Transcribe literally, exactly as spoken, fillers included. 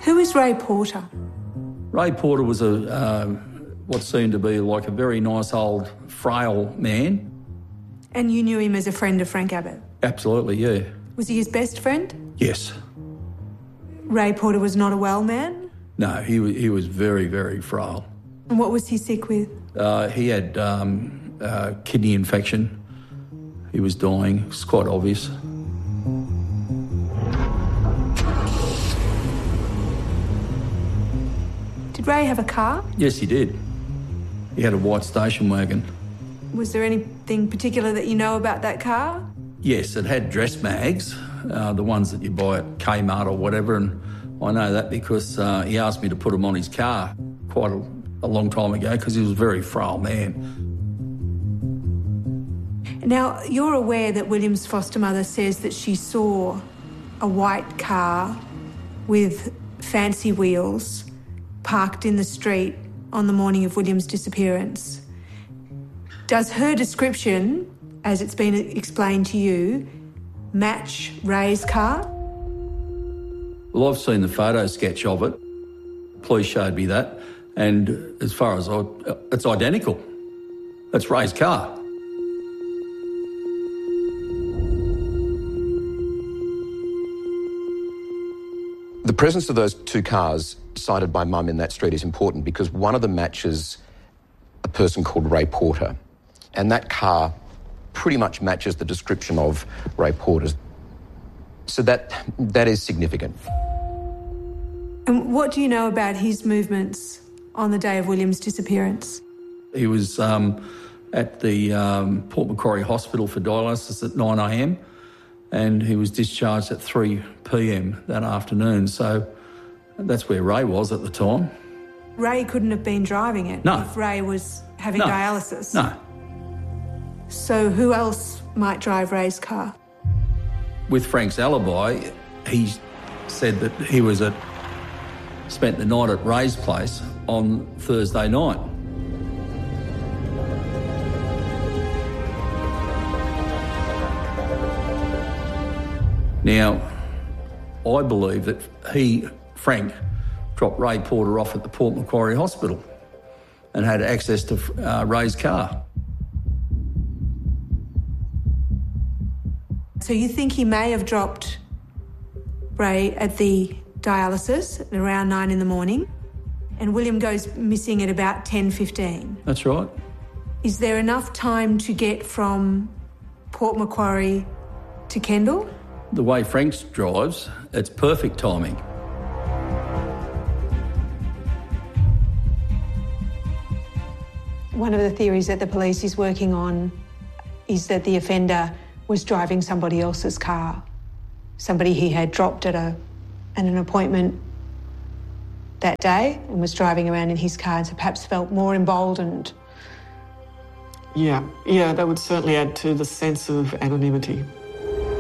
Who is Ray Porter? Ray Porter was a uh, what seemed to be like a very nice old frail man. And you knew him as a friend of Frank Abbott? Absolutely, yeah. Was he his best friend? Yes. Ray Porter was not a well man? No, he, he was very, very frail. And what was he sick with? Uh, he had um, uh, kidney infection. He was dying. It's quite obvious. Did Ray have a car? Yes, he did. He had a white station wagon. Was there anything particular that you know about that car? Yes, it had dress mags, uh, the ones that you buy at Kmart or whatever, and I know that because uh, he asked me to put them on his car quite a, a long time ago because he was a very frail man. Now, you're aware that William's foster mother says that she saw a white car with fancy wheels parked in the street on the morning of William's disappearance. Does her description, as it's been explained to you, match Ray's car? Well, I've seen the photo sketch of it. Police showed me that, and as far as I, it's identical. It's Ray's car. The presence of those two cars cited by Mum in that street is important because one of them matches a person called Ray Porter, and that car pretty much matches the description of Ray Porter's. So that that is significant. And what do you know about his movements on the day of William's disappearance? He was um, at the um, Port Macquarie Hospital for dialysis at nine a m and he was discharged at three p m that afternoon. So that's where Ray was at the time. Ray couldn't have been driving it no. if Ray was having no. dialysis? No. So who else might drive Ray's car? With Frank's alibi, he said that he was at spent the night at Ray's place on Thursday night. Now, I believe that he, Frank, dropped Ray Porter off at the Port Macquarie Hospital and had access to uh, Ray's car. So you think he may have dropped Ray at the dialysis at around nine in the morning, and William goes missing at about ten fifteen? That's right. Is there enough time to get from Port Macquarie to Kendall? The way Frank drives, it's perfect timing. One of the theories that the police is working on is that the offender was driving somebody else's car, somebody he had dropped at a at an appointment that day and was driving around in his car and so perhaps felt more emboldened. Yeah, yeah, that would certainly add to the sense of anonymity.